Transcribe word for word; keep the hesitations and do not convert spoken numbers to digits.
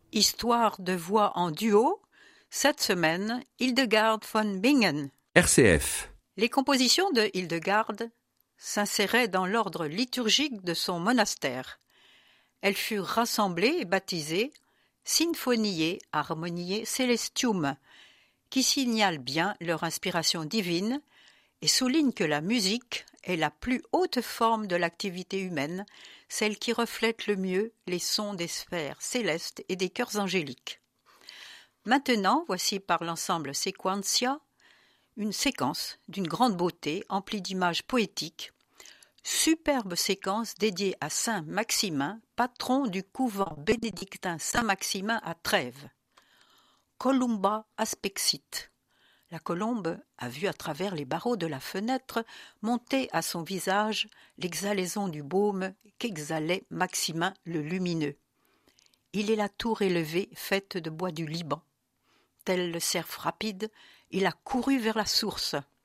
Histoire de voix en duo, cette semaine, Hildegard von Bingen. R C F. Les compositions de Hildegard s'inséraient dans l'ordre liturgique de son monastère. Elles furent rassemblées et baptisées Sinfoniae Harmoniae Celestium, qui signalent bien leur inspiration divine et soulignent que la musique est la plus haute forme de l'activité humaine, celle qui reflète le mieux les sons des sphères célestes et des chœurs angéliques. Maintenant, voici par l'ensemble Sequentia une séquence d'une grande beauté emplie d'images poétiques, superbe séquence dédiée à saint Maximin, patron du couvent bénédictin Saint-Maximin à Trèves. Columba aspexit. La colombe a vu à travers les barreaux de la fenêtre monter à son visage l'exhalaison du baume qu'exhalait Maximin le lumineux. Il est la tour élevée faite de bois du Liban. Tel le cerf rapide, il a couru vers la source.